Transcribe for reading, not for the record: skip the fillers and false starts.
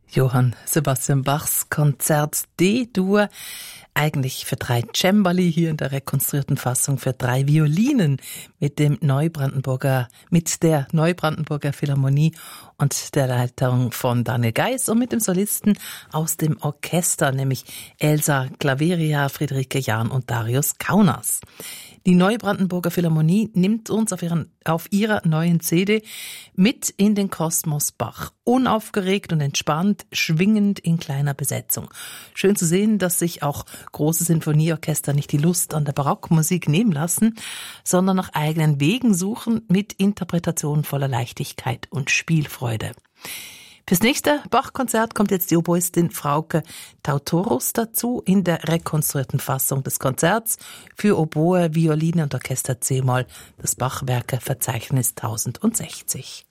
Johann Sebastian Bachs Konzert D-Dur, eigentlich für 3 Cembali, hier in der rekonstruierten Fassung für 3 Violinen mit der Neubrandenburger Philharmonie und der Leitung von Daniel Geis und mit dem Solisten aus dem Orchester, nämlich Elsa Claveria, Friederike Jahn und Darius Kaunas. Die Neubrandenburger Philharmonie nimmt uns auf ihrer neuen CD mit in den Kosmos Bach. Unaufgeregt und entspannt, schwingend in kleiner Besetzung. Schön zu sehen, dass sich auch große Sinfonieorchester nicht die Lust an der Barockmusik nehmen lassen, sondern nach eigenen Wegen suchen mit Interpretationen voller Leichtigkeit und Spielfreude. Fürs nächste Bach-Konzert kommt jetzt die Oboistin Frauke Tautorus dazu in der rekonstruierten Fassung des Konzerts für Oboe, Violine und Orchester C-Moll, das Bach-Werke-Verzeichnis 1060.